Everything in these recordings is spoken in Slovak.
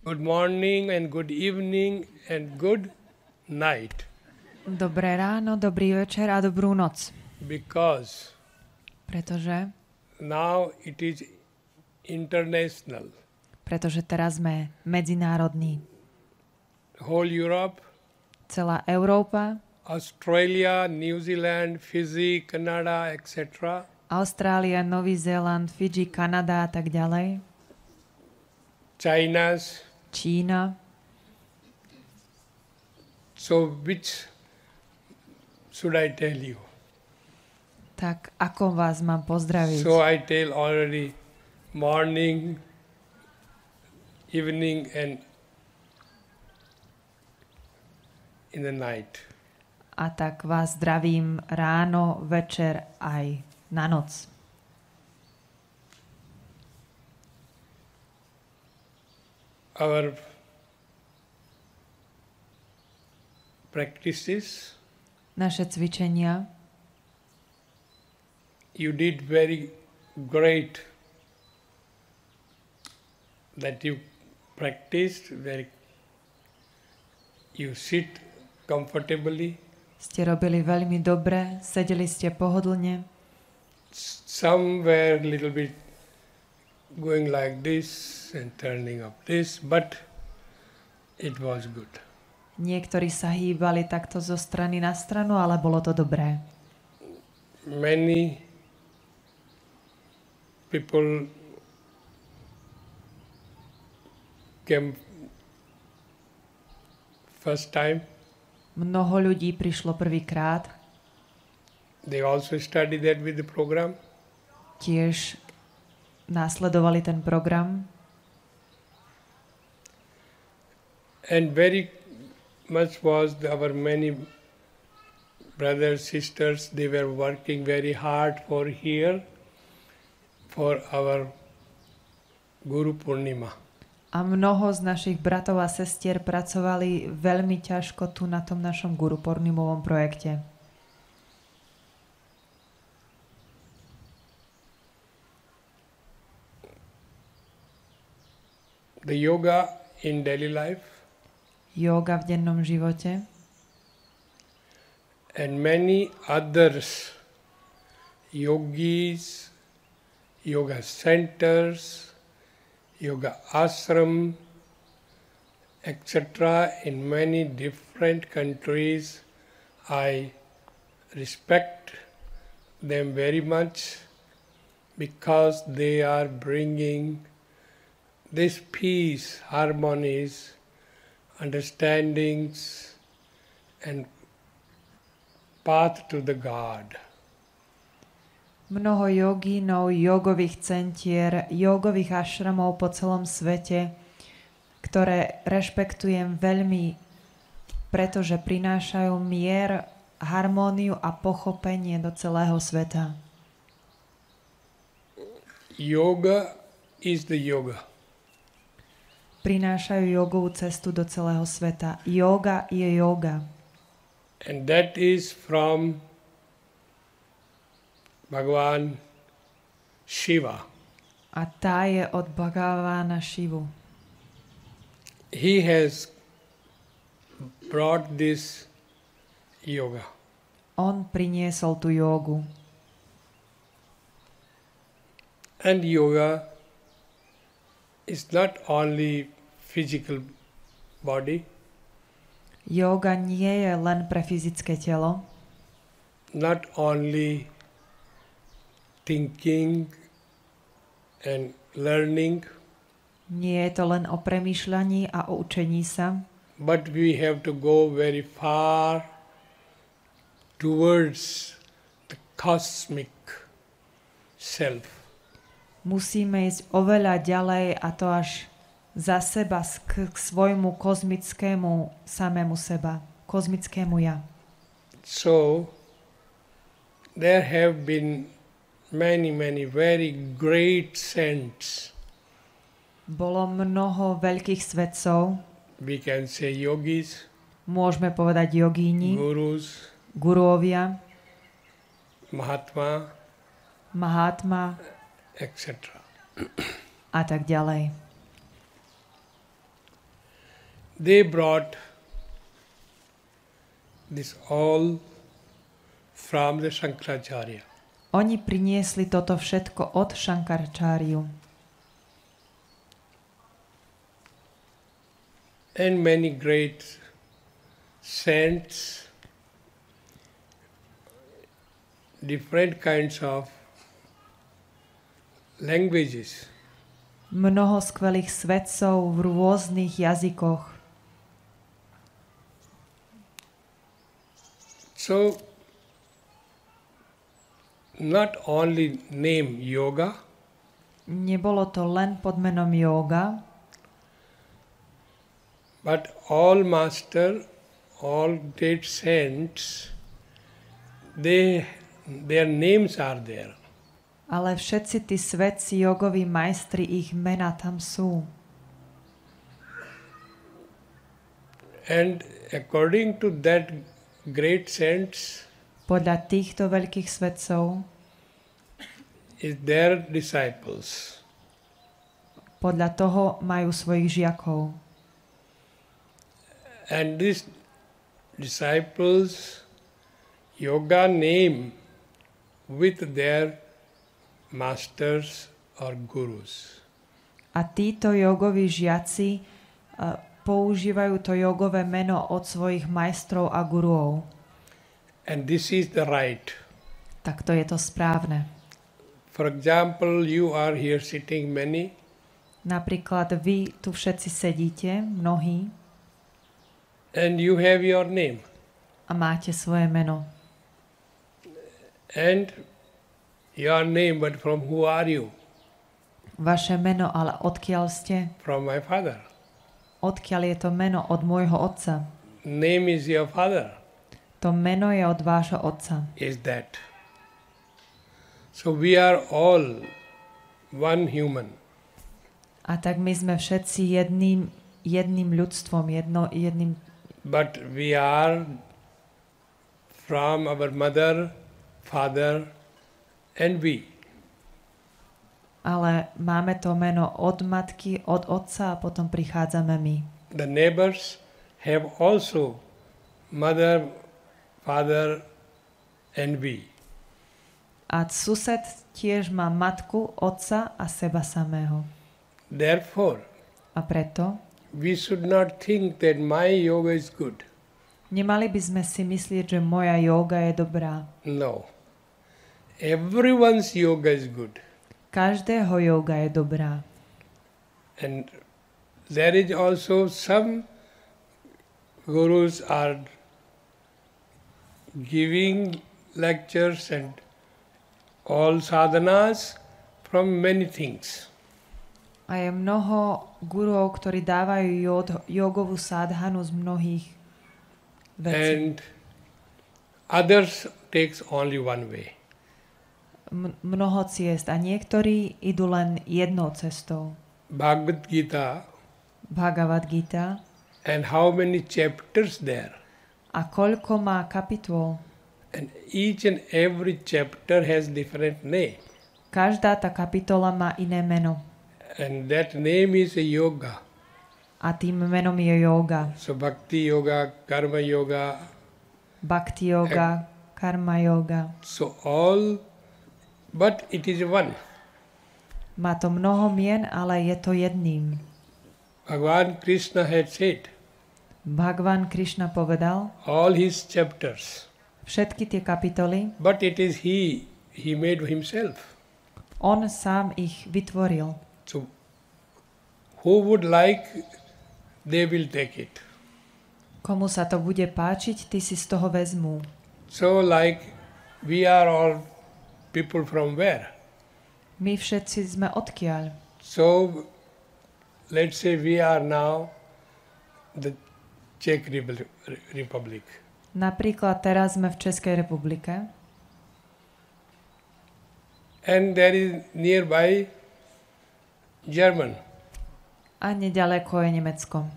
Good morning and good evening and good night. Dobré ráno, dobrý večer a dobrú noc. Because Pretože it is international. Pretože teraz sme medzinárodní. Whole Europe, Celá Európa, Australia, New Zealand, Fiji, Canada, etc. Austrália, Nový Zéland, Fidži, Kanada a tak ďalej. Čína. So which should I tell you? Tak ako vás mám pozdraviť? So I tell already morning, evening and in the night. A tak vás zdravím ráno, večer aj na noc. Our practices, naše cvičenia, you did very great that you practiced very, you sit comfortably. Ste robili veľmi dobre, sedeli ste pohodlne. Some were a little bit going like this and turning up this, but it was good. Niektorí sa hýbali takto zo strany na stranu, ale bolo to dobré. Many people came first time. Mnoho ľudí prišlo prvýkrát. They also studied that with the program. Tiež následovali ten program. And very much was our many brothers, sisters, they were working very hard for here, for our Guru Purnima. A mnoho z našich bratov a sestier pracovali veľmi ťažko tu na tom našom Guru Purnimovom projekte. The yoga in daily life. Yoga v dennom živote. And many others, yogis, yoga centers, yoga ashram, etc. in many different countries. I respect them very much because they are bringing this peace, harmonies, understandings and path to the God. Mnoho jogínov, jogových centier, jogových ašramov po celom svete, ktoré rešpektujem veľmi, pretože prinášajú mier, harmóniu a pochopenie do celého sveta. Yoga is the yoga. Prinášajú jogovú cestu do celého sveta. Yoga je yoga. And that is from Bhagavan Shiva. A tá je od Bhagavana Shivu. He has brought this yoga. On priniesol tú jogu. And yoga is not only physical body. Yoga nie je len pre fyzické telo. Not only thinking and learning. Nie je to len o premýšľaní a o učení sa. But we have to go very far towards the cosmic self. Musíme ísť oveľa ďalej a to až za seba k svojmu kozmickému samému seba, kozmickému ja. So there have been many very great saints. Bolo mnoho veľkých svetcov. We can say yogis. Môžeme povedať jogíni, Gurus. guruovia, Mahatma, etc. a tak ďalej. they brought this all from the Shankaracharya. Oni priniesli toto všetko od Šankarčáriu. And many great saints, different kinds of languages. Mnoho skvelých svetcov v rôznych jazykoch. So, not only name yoga, Nebolo to len pod menom jóga, but all master, all great saints, their names are there. ale všetci tí svetci, jogoví majstri, ich mená tam sú. And according to that great saints Podľa týchto veľkých svetcov, is their disciples. podľa toho majú svojich žiakov. And these disciples yoga name with their masters or gurus. A títo jogoví žiaci používajú to jogové meno od svojich majstrov a guruov. And this is the right. Tak to je to správne. For example, you are here sitting many, Napríklad vy tu všetci sedíte, mnohí, and you have your name. a máte svoje meno. And your name, but from who are you? Vaše meno, ale odkiaľ ste? From my father. Odkiaľ je to meno? Od môjho otca. Name is your father. To meno je od vášho otca. Is that. So we are all one human. A tak my sme všetci jedným ľudstvom, jedným. But we are from our mother, father, and we. Ale máme to meno od matky, od otca a potom prichádzame my. The neighbors have also mother, father, and we. A sused tiež má matku, otca a seba samého. Therefore, A preto we should not think that my yoga is good. nemali by sme si myslieť, že moja jóga je dobrá. No. Everyone's yoga is good. Každého jóga je dobrá. And there is also some gurus are giving lectures and all sadhanas from many things. A je mnoho guruov, ktorí dávajú jogovú sadhanu z mnohých vecí. And others takes only one way. Mnoho ciest a niektorí idú len jednou cestou. Bhagavad Gita, Bhagavad Gita. and how many chapters there. A koľko má kapitol? And each and every chapter has different name. Každá tá kapitola má iné meno. And that name is a yoga. A tým menom je yoga. So bhakti yoga, karma yoga. Bhakti yoga, karma yoga. So all, but it is one. Má to mnoho mien, ale je to jedným. Bhagavan Krishna had said, Bhagavan Krishna povedal, all his chapters, všetky tie kapitoly, but it is he made himself. on sám ich vytvoril. So who would like, they will take it. Komu sa to bude páčiť, tí si z toho vezmú. So like we are all people from where? My všetci sme odkiaľ. So let's say we are now the Czech Republic. Napríklad teraz sme v Českej republike And there is nearby German. a nedaleko je Nemecko.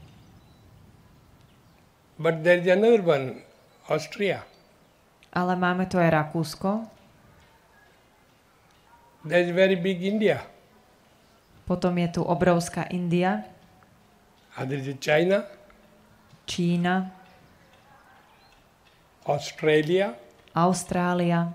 But there is another one, Austria. Ale máme tu aj Rakúsko, There is very big India. potom je tu obrovská India, And there is China. Čína, Australia, Austrália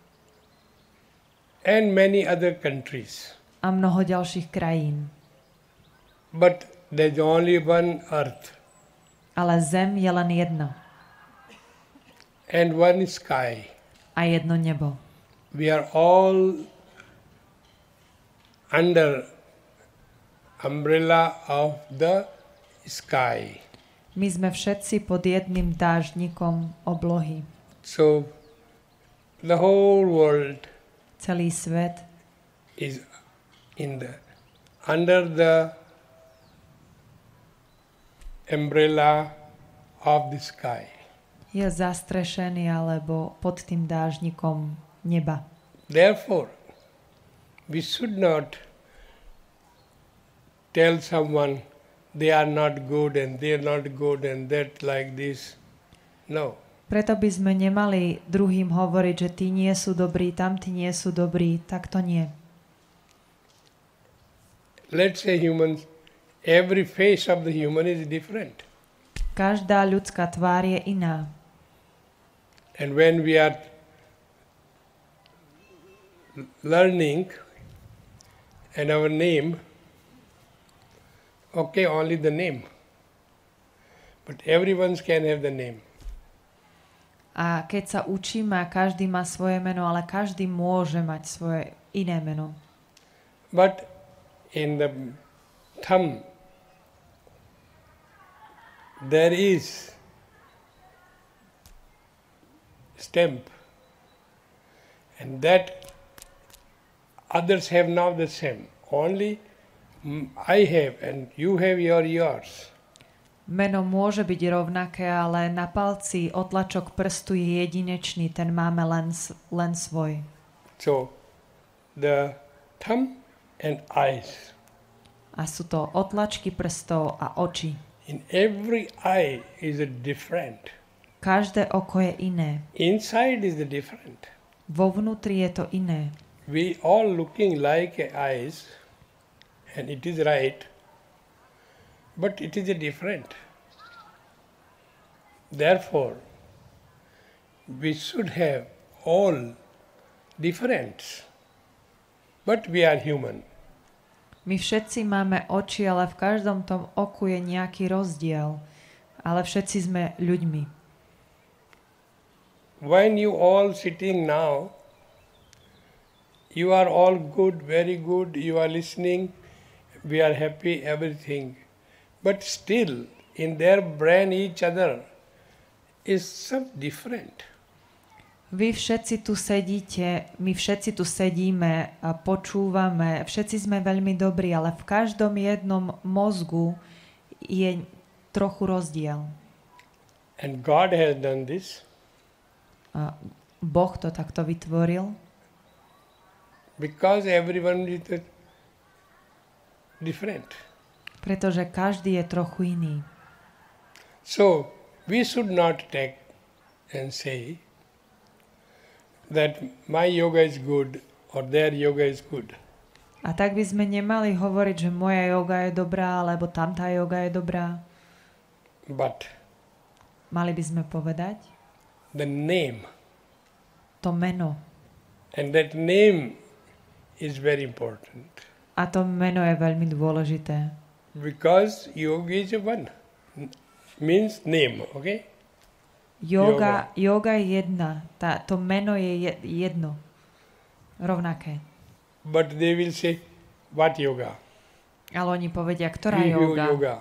and many other countries. a mnoho ďalších krajín. But there's only one earth Ale zem je len jedna and one sky. a jedno nebo. We are all under umbrella of the sky. My sme všetci pod jedným dážnikom oblohy. So the whole world Celý svet is under the umbrella of the sky. je zastrešený alebo pod tým dážnikom neba. Therefore, we should not tell someone they are not good and they are not good and that like this. No. Preto by sme nemali druhým hovoriť, že tí nie sú dobrí, tamtí nie sú dobrí, tak to nie. Let's say humans, every face of the human is different. Každá ľudská tvár je iná. And when we are learning and our name, okay, only the name. But everyone can have the name. A keď sa učíme, každý má svoje meno, ale každý môže mať svoje iné meno. But in the thumb, there is stamp, and that others have not the same. Only I have and you have yours. Meno môže byť rovnaké, ale na palci otlačok prstu je jedinečný, ten máme len svoj. So, the thumb and eyes. A sú to otlačky prstov a oči. In every eye is a different. Každé oko je iné. Inside is the different. Vo vnútri je to iné. We all looking like eyes, and it is right, but it is a different. Therefore, we should have all difference, but we are human. My všetci máme oči, ale v každom tom oku je nejaký rozdiel. Ale všetci sme ľuďmi. When you all sitting now, you are all good, very good, you are listening, we are happy, everything. But still, in their brain, each other is some different. Vy všetci tu sedíte, my všetci tu sedíme a počúvame, všetci sme veľmi dobrí, ale v každom jednom mozgu je trochu rozdiel. And God has done this. A Boh to takto vytvoril, Because everyone is different. pretože každý je trochu iný. So, we should not take and say that my yoga is good or their yoga is good. A tak by sme nemali hovoriť, že moja yoga je dobrá, alebo tamtá yoga je dobrá. But Mali by sme povedať the name, to meno. and that name is very important. A to meno je veľmi dôležité. Because yoga is one, means name, okay? Yoga je jedna. To meno je jedno. Rovnaké. But they will say, what yoga? Ale oni povedia, ktorá Vihu yoga. yoga.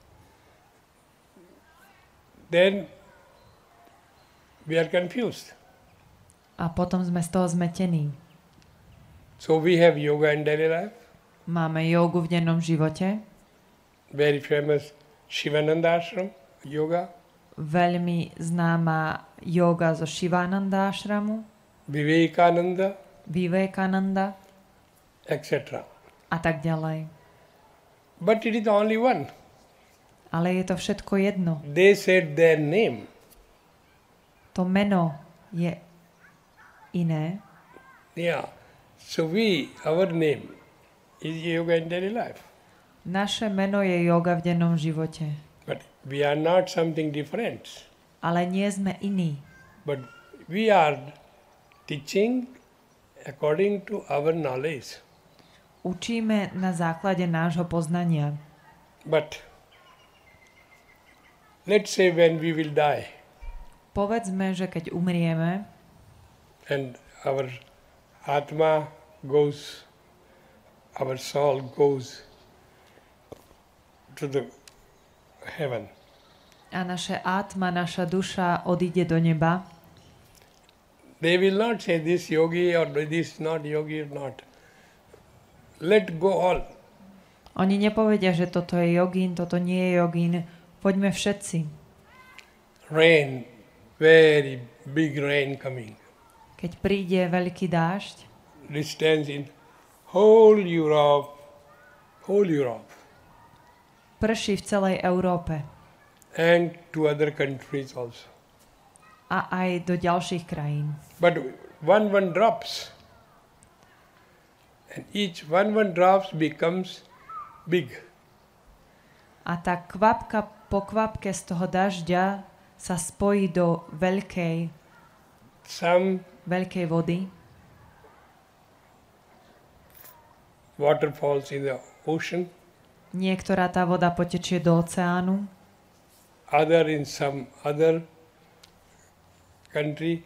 Then we are confused. A potom sme z toho zmetení. So we have yoga in daily life. Máme jogu v dennom živote. Very famous Shivananda ashram yoga. Veľmi známa yoga zo Shivananda ashramu, Vivekananda etc. a tak ďalej. But it is only one. Ale je to všetko jedno. They said their name. To meno je iné. Yeah. So our name is yoga in daily life. Naše meno je yoga v dennom živote. But We are not something different, Ale nie sme iní. but we are teaching according to our knowledge. Učíme na základe nášho poznania. But let's say when we will die Povedzme, že keď umrieme and our Atma goes, our soul goes to the heaven. a naše átma, naša duša odíde do neba, They will not say this yogi or this not yogi or not. Let go all. oni nepovedia, že toto je jogín, toto nie je jogín. Poďme všetci. Rain, very big rain coming. Keď príde veľký dážď, Distance in whole Europe, prší v celej Európe and to other countries also. a aj do ďalších krajín. But one drops, and each one drops becomes big. A tá kvapka po kvapke z toho dažďa sa spojí do Some veľkej vody. water falls in the ocean, Niektorá tá voda potečie do oceánu, other in some other country,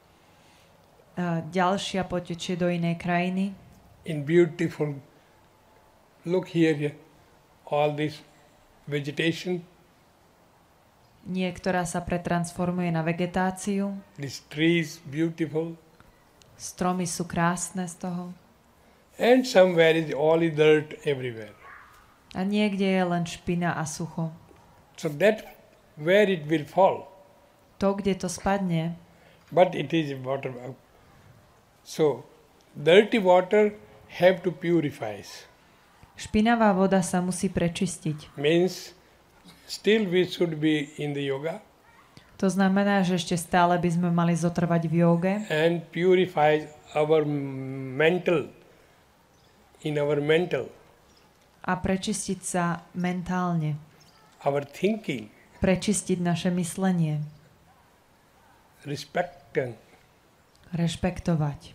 a ďalšia potečie do inej krajiny. in beautiful, look here, all this vegetation, Niektorá sa pretransformuje na vegetáciu. these trees beautiful, Stromy sú krásne z toho. and somewhere is all is dirt everywhere. A niekde je len špina a sucho. So that where it will fall, To, kde to spadne, but it is water. So dirty water have to purify. špinavá voda sa musí prečistiť. Means still we should be in the yoga To znamená, že ešte stále by sme mali zotrvať v jóge and purify our mental, in our mental, a prečistiť sa mentálne. our thinking, Prečistiť naše myslenie. respecting. Rešpektovať.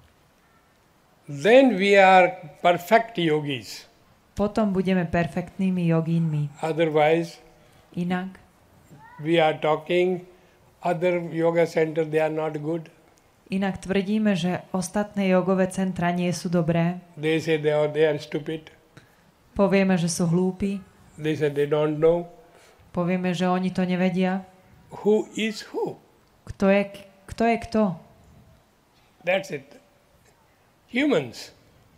Then we are perfect yogis. Potom budeme perfektnými jogínmi. Otherwise, Inak we are talking other yoga centers, they are not good. Inak tvrdíme, že ostatné jogové centra nie sú dobré. They say they are stupid. Povieme, že sú hlúpi. They say they don't know. Povieme, že oni to nevedia. Who is who? Kto je kto? That's it. Humans.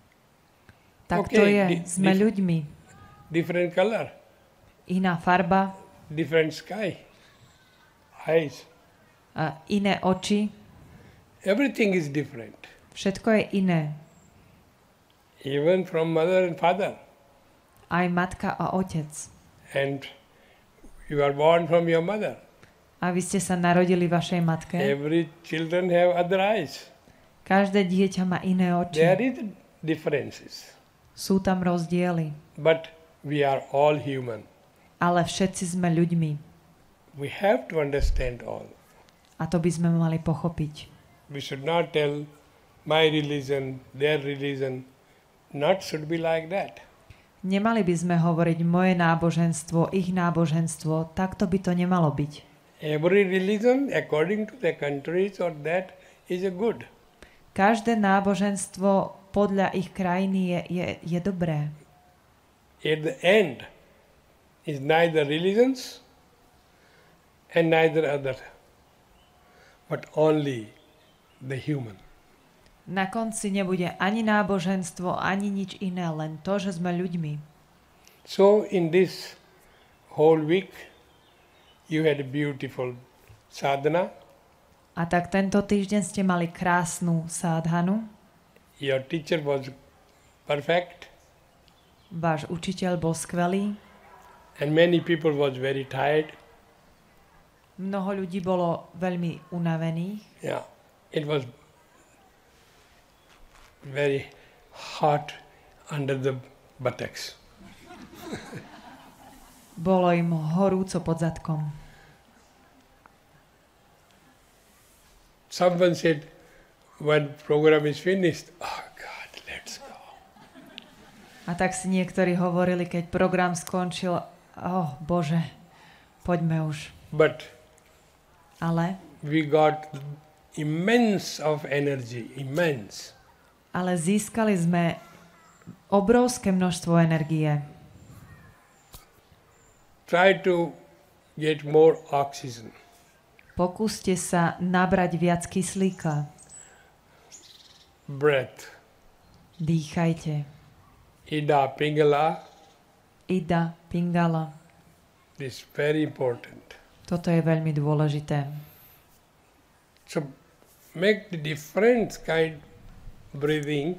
Tak Okay, to je. Sme ľuďmi. Different color, Iná farba, different sky, eyes. a iné oči. Everything is different. Všetko je iné. Even from mother and father. Aj matka a otec. And you are born from your mother. A vy ste sa narodili vašej matke. Every children have other eyes. Každé dieťa má iné oči. There is differences. Sú tam rozdiely. But we are all human. Ale všetci sme ľuďmi. We have to understand all. A to by sme mali pochopiť. We should not tell my religion, their religion. Not should be like that. Nemali by sme hovoriť moje náboženstvo, ich náboženstvo. Takto by to nemalo byť. Every religion, according to the countries or that, is a good. Každé náboženstvo podľa ich krajiny je dobré. At the end is neither religions and neither other, but only the human. Na konci nebude ani náboženstvo, ani nič iné, len to, že sme ľuďmi. So in this whole week, you had a beautiful sadhana. A tak tento týždeň ste mali krásnu sádhanu. Your teacher was perfect. Váš učiteľ bol skvelý. And many people was very tired. Mnoho ľudí bolo veľmi unavených. Yeah, it was very hot under the buttocks. Bolo im horúco pod zadkom. Someone said, when program is finished, oh God, let's go. A tak si niektorí hovorili, keď program skončil, Bože, poďme už. Ale We got immense of energy, immense. Ale získali sme obrovské množstvo energie. Try to get more oxygen. Pokúste sa nabrať viac kyslíka. Breath. Dýchajte. Ida Pingala. Ida Pingala. This is very important. Toto je veľmi dôležité. So make the different kind breathing.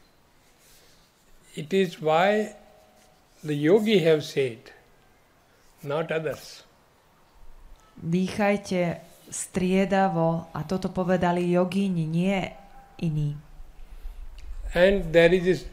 It is why the yogi have said, not others. Dýchajte striedavo a toto povedali jogíni, nie iní. And there is this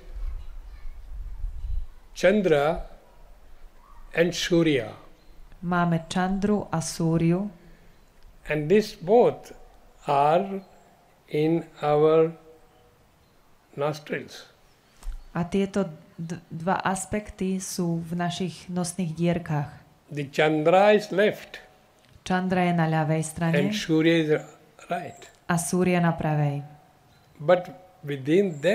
Chandra and Surya. Máme Chandru a Súriu. And this both are in our nostrils. A tieto dva aspekty sú v našich nosných dierkach. The Chandra is left. Chandra je na ľavej strane And Surya is right. a Súria na pravej. But within that